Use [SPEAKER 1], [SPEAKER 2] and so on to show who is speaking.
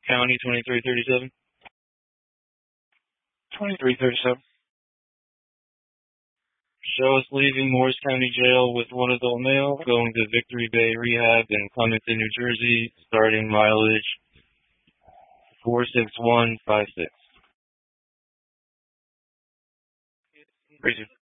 [SPEAKER 1] County, 2337. 2337. Show us leaving Morris County Jail with one adult male, going to Victory Bay Rehab in Clementon, New Jersey, starting mileage 46156. Crazy.